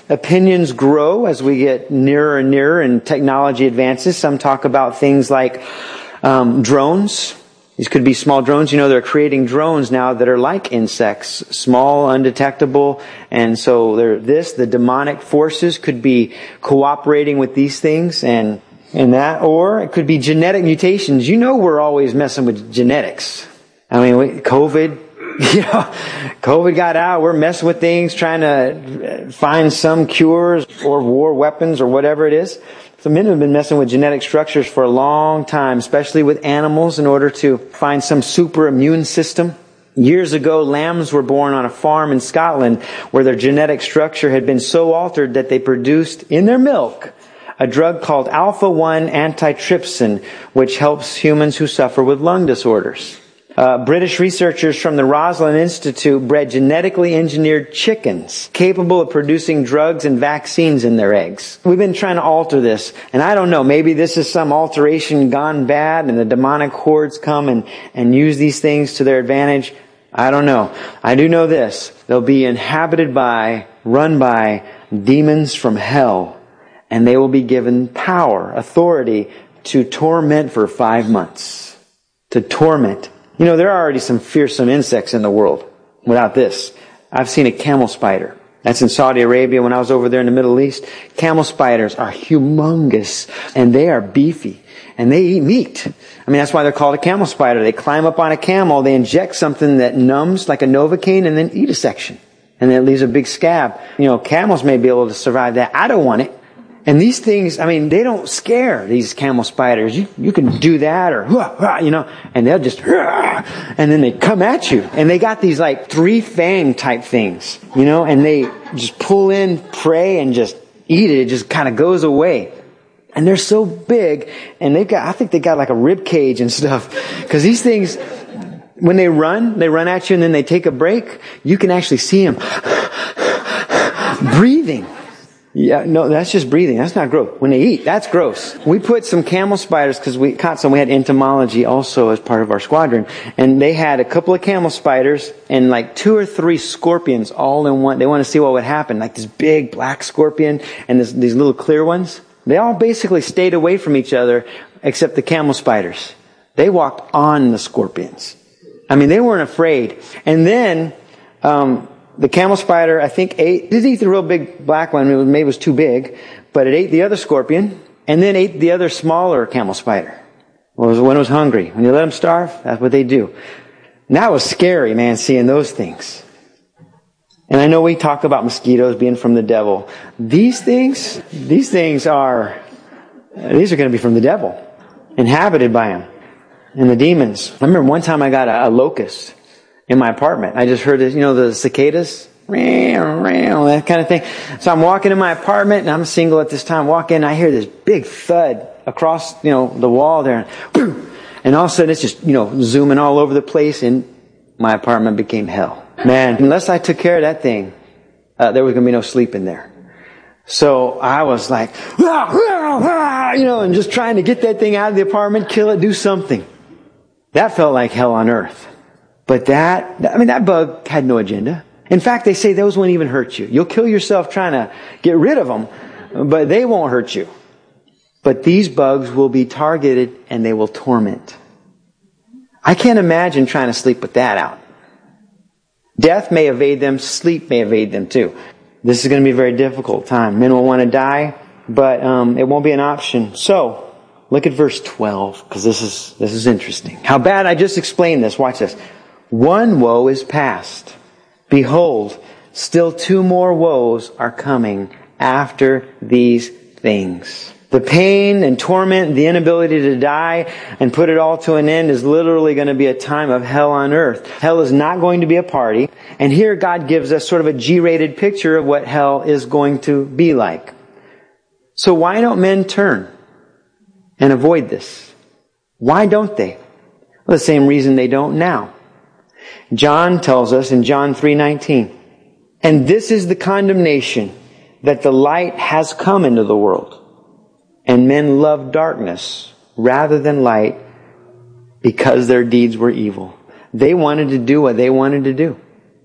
Opinions grow as we get nearer and nearer and technology advances. Some talk about things like drones. These could be small drones. You know, they're creating drones now that are like insects, small, undetectable. And so the demonic forces could be cooperating with these things and that. Or it could be genetic mutations. You know, we're always messing with genetics. I mean, COVID got out. We're messing with things, trying to find some cures or war weapons or whatever it is. So men have been messing with genetic structures for a long time, especially with animals, in order to find some super immune system. Years ago, lambs were born on a farm in Scotland where their genetic structure had been so altered that they produced in their milk a drug called alpha-1 antitrypsin, which helps humans who suffer with lung disorders. British researchers from the Roslin Institute bred genetically engineered chickens capable of producing drugs and vaccines in their eggs. We've been trying to alter this, and I don't know, maybe this is some alteration gone bad and the demonic hordes come and use these things to their advantage. I don't know. I do know this. They'll be run by demons from hell, and they will be given power, authority to torment for 5 months. To torment. You know, there are already some fearsome insects in the world without this. I've seen a camel spider. That's in Saudi Arabia when I was over there in the Middle East. Camel spiders are humongous and they are beefy and they eat meat. I mean, that's why they're called a camel spider. They climb up on a camel, they inject something that numbs like a Novocaine and then eat a section. And then it leaves a big scab. You know, camels may be able to survive that. I don't want it. And these things, I mean, they don't scare these camel spiders. You can do that or, you know, and they'll just, and then they come at you. And they got these like 3-fang type things, you know, and they just pull in prey and just eat it. It just kind of goes away. And they're so big, and I think they got like a rib cage and stuff. Because these things, when they run at you and then they take a break, you can actually see them breathing. Yeah, no, that's just breathing. That's not gross. When they eat, that's gross. We put some camel spiders, because we caught some. We had entomology also as part of our squadron. And they had a couple of camel spiders and like 2 or 3 scorpions all in one. They want to see what would happen. Like this big black scorpion and these little clear ones. They all basically stayed away from each other except the camel spiders. They walked on the scorpions. I mean, they weren't afraid. And then, the camel spider, I think, didn't eat the real big black one. Maybe it was too big. But it ate the other scorpion and then ate the other smaller camel spider. When it was hungry. When you let them starve, that's what they do. And that was scary, man, seeing those things. And I know we talk about mosquitoes being from the devil. These things are going to be from the devil. Inhabited by him. And the demons. I remember one time I got a locust in my apartment. I just heard this, you know, the cicadas, that kind of thing. So I'm walking in my apartment, and I'm single at this time. Walk in, I hear this big thud across, you know, the wall there, and all of a sudden it's just, you know, zooming all over the place, and my apartment became hell. Man, unless I took care of that thing, there was going to be no sleep in there. So I was like, you know, and just trying to get that thing out of the apartment, kill it, do something. That felt like hell on earth. But that bug had no agenda. In fact, they say those won't even hurt you. You'll kill yourself trying to get rid of them, but they won't hurt you. But these bugs will be targeted and they will torment. I can't imagine trying to sleep with that out. Death may evade them, sleep may evade them too. This is going to be a very difficult time. Men will want to die, but it won't be an option. So, look at verse 12, because this is interesting. How bad, I just explained this. Watch this. 1 woe is past. Behold, still 2 more woes are coming after these things. The pain and torment, the inability to die and put it all to an end is literally going to be a time of hell on earth. Hell is not going to be a party. And here God gives us sort of a G-rated picture of what hell is going to be like. So why don't men turn and avoid this? Why don't they? Well, the same reason they don't now. John tells us in John 3:19, and this is the condemnation, that the light has come into the world, and men love darkness rather than light because their deeds were evil. They wanted to do what they wanted to do.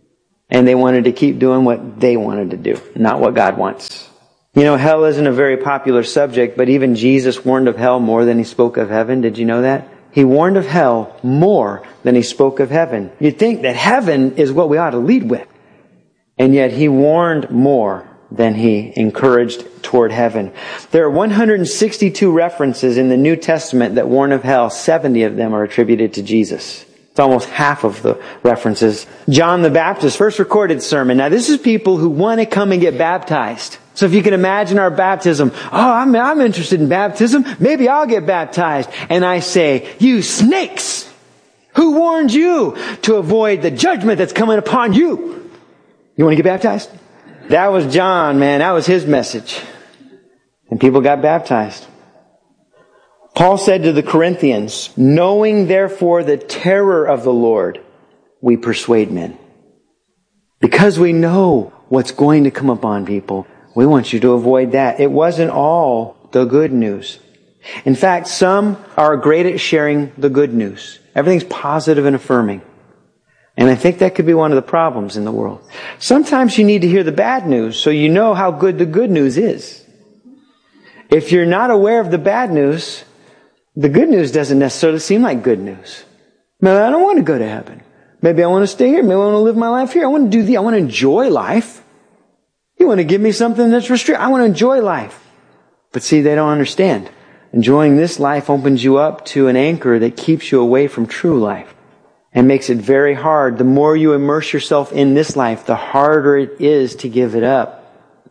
And they wanted to keep doing what they wanted to do, not what God wants. You know, hell isn't a very popular subject, but even Jesus warned of hell more than he spoke of heaven. Did you know that? He warned of hell more than he spoke of heaven. You'd think that heaven is what we ought to lead with. And yet he warned more than he encouraged toward heaven. There are 162 references in the New Testament that warn of hell. 70 of them are attributed to Jesus. It's almost half of the references. John the Baptist's first recorded sermon. Now this is people who want to come and get baptized. So if you can imagine our baptism, I'm interested in baptism. Maybe I'll get baptized. And I say, you snakes! Who warned you to avoid the judgment that's coming upon you? You want to get baptized? That was John, man. That was his message. And people got baptized. Paul said to the Corinthians, knowing therefore the terror of the Lord, we persuade men. Because we know what's going to come upon people, we want you to avoid that. It wasn't all the good news. In fact, some are great at sharing the good news. Everything's positive and affirming. And I think that could be one of the problems in the world. Sometimes you need to hear the bad news so you know how good the good news is. If you're not aware of the bad news, the good news doesn't necessarily seem like good news. Maybe I don't want to go to heaven. Maybe I want to stay here. Maybe I want to live my life here. I want to I want to enjoy life. You want to give me something that's restricted. I want to enjoy life. But see, they don't understand. Enjoying this life opens you up to an anchor that keeps you away from true life and makes it very hard. The more you immerse yourself in this life, the harder it is to give it up,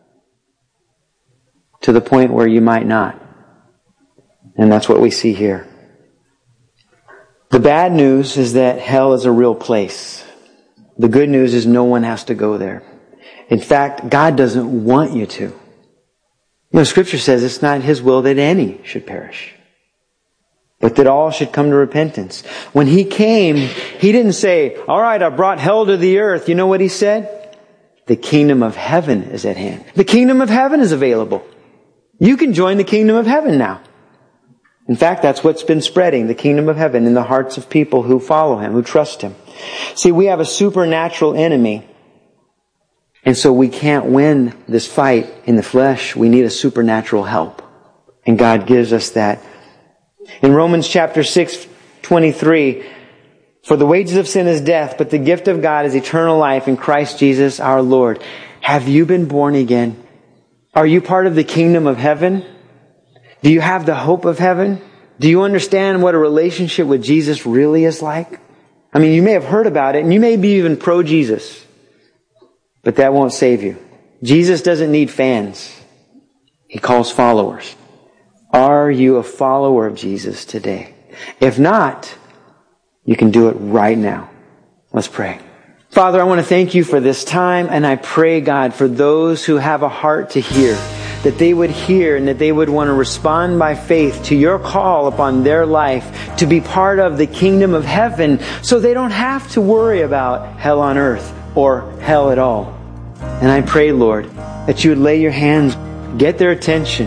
to the point where you might not. And that's what we see here. The bad news is that hell is a real place. The good news is no one has to go there. In fact, God doesn't want you to. You know, Scripture says it's not His will that any should perish, but that all should come to repentance. When He came, He didn't say, all right, I brought hell to the earth. You know what He said? The kingdom of heaven is at hand. The kingdom of heaven is available. You can join the kingdom of heaven now. In fact, that's what's been spreading, the kingdom of heaven, in the hearts of people who follow Him, who trust Him. See, we have a supernatural enemy. And so we can't win this fight in the flesh. We need a supernatural help. And God gives us that. In Romans chapter 6:23, for the wages of sin is death, but the gift of God is eternal life in Christ Jesus our Lord. Have you been born again? Are you part of the kingdom of heaven? Do you have the hope of heaven? Do you understand what a relationship with Jesus really is like? I mean, you may have heard about it, and you may be even pro-Jesus. But that won't save you. Jesus doesn't need fans. He calls followers. Are you a follower of Jesus today? If not, you can do it right now. Let's pray. Father, I want to thank you for this time, and I pray, God, for those who have a heart to hear, that they would hear and that they would want to respond by faith to your call upon their life to be part of the kingdom of heaven so they don't have to worry about hell on earth or hell at all. And I pray, Lord, that you would lay your hands, get their attention.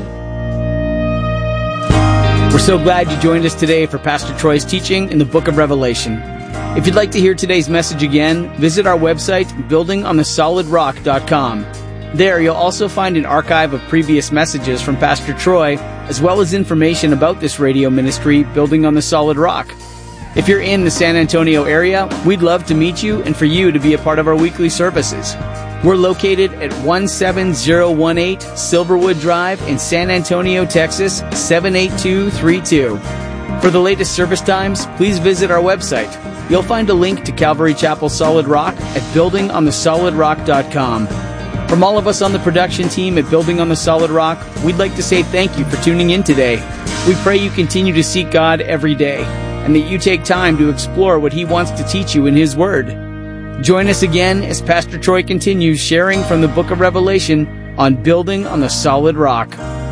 We're so glad you joined us today for Pastor Troy's teaching in the book of Revelation. If you'd like to hear today's message again, visit our website, buildingonthesolidrock.com. There you'll also find an archive of previous messages from Pastor Troy, as well as information about this radio ministry, Building on the Solid Rock. If you're in the San Antonio area, we'd love to meet you and for you to be a part of our weekly services. We're located at 17018 Silverwood Drive in San Antonio, Texas, 78232. For the latest service times, please visit our website. You'll find a link to Calvary Chapel Solid Rock at buildingonthesolidrock.com. From all of us on the production team at Building on the Solid Rock, we'd like to say thank you for tuning in today. We pray you continue to seek God every day, and that you take time to explore what He wants to teach you in His Word. Join us again as Pastor Troy continues sharing from the book of Revelation on Building on the Solid Rock.